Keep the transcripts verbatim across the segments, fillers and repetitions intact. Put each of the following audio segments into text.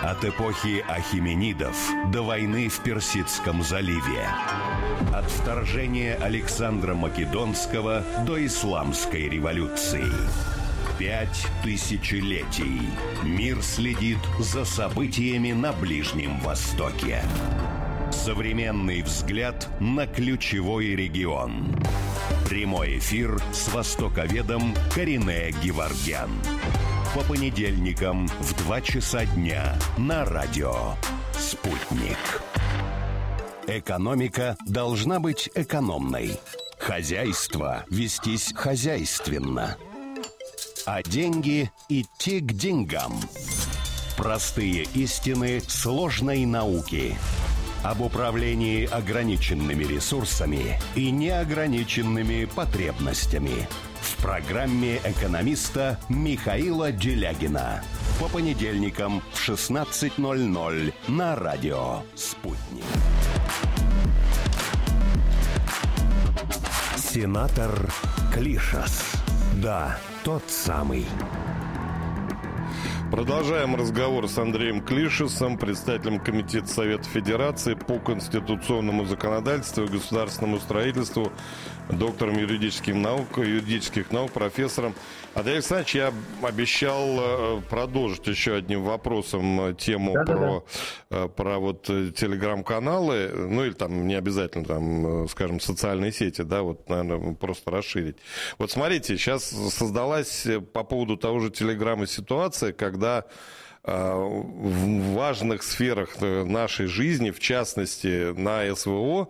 От эпохи ахименидов до войны в Персидском заливе. От вторжения Александра Македонского до исламской революции. Пять тысячелетий. Мир следит за событиями на Ближнем Востоке. Современный взгляд на ключевой регион. Прямой эфир с востоковедом Каринэ Геворгян. По понедельникам в два часа дня на радио «Спутник». Экономика должна быть экономной. Хозяйство вестись хозяйственно. А деньги идти к деньгам. Простые истины сложной науки. Об управлении ограниченными ресурсами и неограниченными потребностями. В программе экономиста Михаила Делягина. По понедельникам в шестнадцать ноль ноль на радио «Спутник». Сенатор Клишас. Да, тот самый. Продолжаем разговор с Андреем Клишасом, председателем Комитета Совета Федерации по конституционному законодательству и государственному строительству, доктором юридических наук, юридических наук, профессором. Андрей Александрович, я обещал продолжить еще одним вопросом тему да, про, да, да. про вот телеграм-каналы, ну или там не обязательно, там, скажем, социальные сети, да, вот, наверное, просто расширить. Вот смотрите, сейчас создалась по поводу того же телеграма ситуация, когда в важных сферах нашей жизни, в частности на СВО,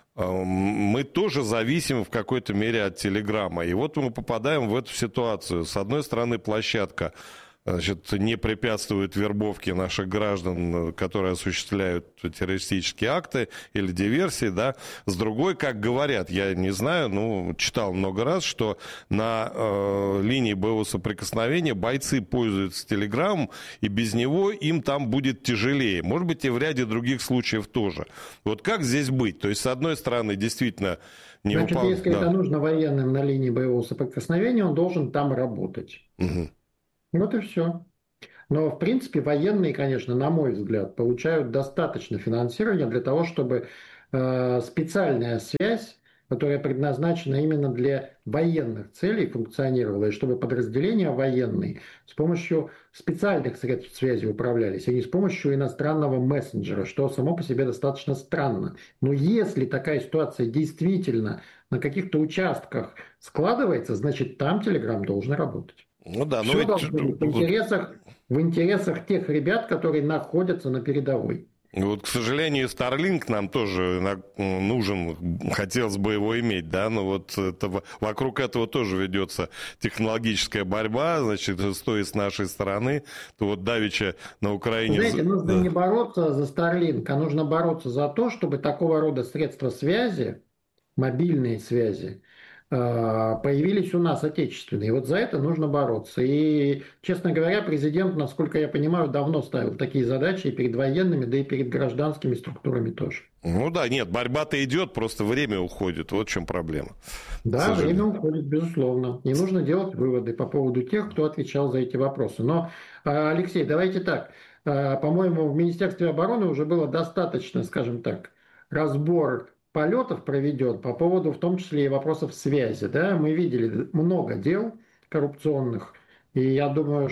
мы тоже зависим в какой-то мере от телеграма. И вот мы попадаем в эту ситуацию. С одной стороны, площадка, значит, не препятствует вербовке наших граждан, которые осуществляют террористические акты или диверсии, да. С другой, как говорят, я не знаю, ну, читал много раз, что на э, линии боевого соприкосновения бойцы пользуются телеграммом, и без него им там будет тяжелее. Может быть, и в ряде других случаев тоже. Вот как здесь быть? То есть, с одной стороны, действительно... Не Значит, упал... если да. это нужно военным на линии боевого соприкосновения, он должен там работать. Угу. Вот и все. Но, в принципе, военные, конечно, на мой взгляд, получают достаточно финансирования для того, чтобы э, специальная связь, которая предназначена именно для военных целей, функционировала, и чтобы подразделения военные с помощью специальных средств связи управлялись, а не с помощью иностранного мессенджера, что само по себе достаточно странно. Но если такая ситуация действительно на каких-то участках складывается, значит, там Telegram должен работать. Ну да, но Все ведь... должно быть в интересах, в интересах тех ребят, которые находятся на передовой. Вот, к сожалению, Starlink нам тоже нужен, хотелось бы его иметь, да, но вот это, вокруг этого тоже ведется технологическая борьба, значит, стоит с нашей стороны, то вот давеча на Украине... Знаете, нужно да. не бороться за Starlink, а нужно бороться за то, чтобы такого рода средства связи, мобильные связи, появились у нас отечественные. И вот за это нужно бороться. И, честно говоря, президент, насколько я понимаю, давно ставил такие задачи и перед военными, да и перед гражданскими структурами тоже. Ну да, нет, борьба-то идет, просто время уходит. Вот в чем проблема. Да, время уходит, безусловно. Не нужно делать выводы по поводу тех, кто отвечал за эти вопросы. Но, Алексей, давайте так. По-моему, в Министерстве обороны уже было достаточно, скажем так, разбор полетов проведен по поводу, в том числе и вопросов связи. Да? Мы видели много дел коррупционных, и я думаю,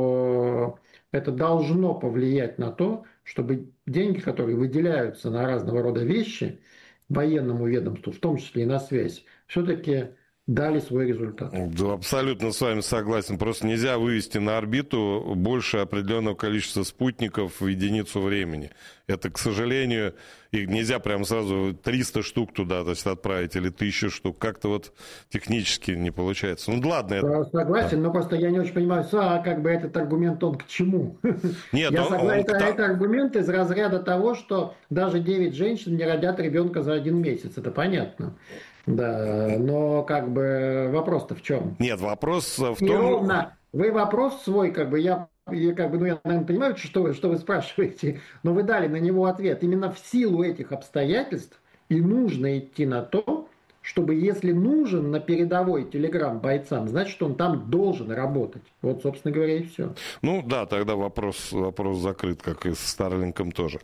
что это должно повлиять на то, чтобы деньги, которые выделяются на разного рода вещи военному ведомству, в том числе и на связь, все-таки дали свой результат. Да, абсолютно с вами согласен. Просто нельзя вывести на орбиту больше определенного количества спутников в единицу времени. Это, к сожалению, их нельзя прям сразу триста штук туда, то есть, отправить или тысячу штук. Как-то вот технически не получается. Ну, ладно. Это... Согласен, да. Но просто я не очень понимаю, а как бы этот аргумент, он к чему? Нет, я он, согласен, он... это, это аргумент из разряда того, что даже девять женщин не родят ребенка за один месяц. Это понятно. Да, но как бы вопрос-то в чем? Нет, вопрос в том... И ровно, вы вопрос свой, как бы, я, я, как бы, ну, я, наверное, понимаю, что вы, что вы спрашиваете, но вы дали на него ответ. Именно в силу этих обстоятельств и нужно идти на то, чтобы, если нужен на передовой телеграм бойцам, значит, он там должен работать. Вот, собственно говоря, и все. Ну да, тогда вопрос, вопрос закрыт, как и с Старлинком тоже.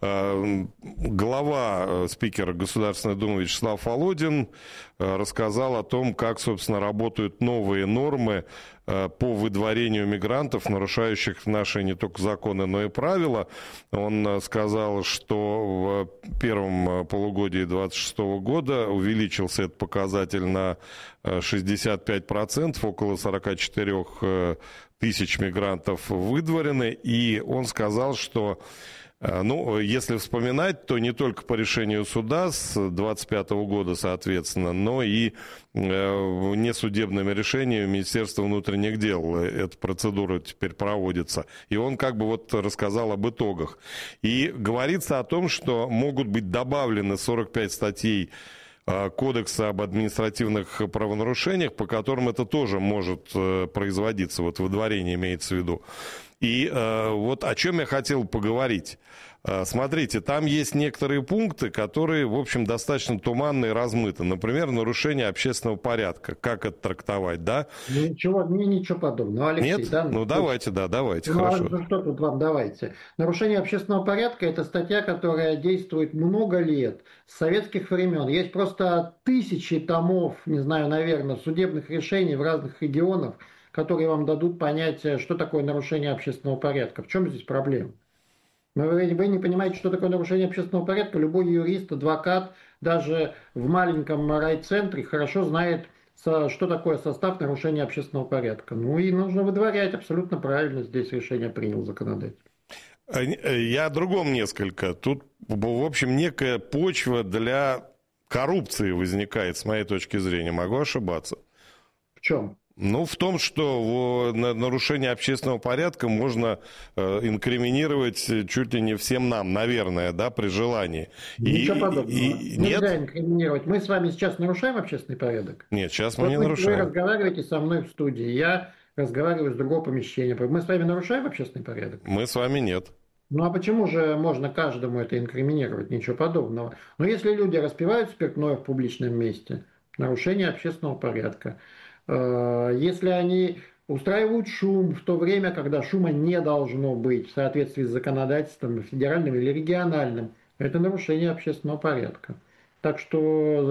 Глава спикера Государственной Думы Вячеслав Володин рассказал о том, как, собственно, работают новые нормы по выдворению мигрантов, нарушающих наши не только законы, но и правила. Он сказал, что в первом полугодии две тысячи двадцать шестого года увеличился этот показатель на шестьдесят пять процентов, около сорок четыре тысяч мигрантов выдворены, и он сказал, что ну, если вспоминать, то не только по решению суда с двадцать пятого года, соответственно, но и несудебными решениями Министерства внутренних дел эта процедура теперь проводится. И он как бы вот рассказал об итогах. И говорится о том, что могут быть добавлены сорок пять статей Кодекса об административных правонарушениях, по которым это тоже может производиться, вот выдворение имеется в виду. И э, вот о чем я хотел поговорить. Э, смотрите, там есть некоторые пункты, которые, в общем, достаточно туманно и размыты. Например, нарушение общественного порядка. Как это трактовать, да? Ничего, мне ничего подобного. Алексей, нет? Да? Ну, давайте, да, давайте, ну, хорошо. А что тут вам давайте? Нарушение общественного порядка – это статья, которая действует много лет, с советских времен. Есть просто тысячи томов, не знаю, наверное, судебных решений в разных регионах, которые вам дадут понять, что такое нарушение общественного порядка. В чем здесь проблема? Вы, вы не понимаете, что такое нарушение общественного порядка? Любой юрист, адвокат, даже в маленьком райцентре хорошо знает, что такое состав нарушения общественного порядка. Ну и нужно выдворять. Абсолютно правильно здесь решение принял законодатель. Я о другом несколько. Тут, в общем, некая почва для коррупции возникает, с моей точки зрения. Могу ошибаться. В чем? Ну, в том, что нарушение общественного порядка можно инкриминировать чуть ли не всем нам, наверное, да, при желании. Ничего и, подобного. И, Нельзя нет? инкриминировать. Мы с вами сейчас нарушаем общественный порядок? Нет, сейчас мы вот не вы, нарушаем. Вы разговариваете со мной в студии, я разговариваю с другого помещения. Мы с вами нарушаем общественный порядок? Мы с вами нет. Ну а почему же можно каждому это инкриминировать? Ничего подобного. Но если люди распивают спиртное в публичном месте, нарушение общественного порядка. Если они устраивают шум в то время, когда шума не должно быть в соответствии с законодательством федеральным или региональным, это нарушение общественного порядка. Так что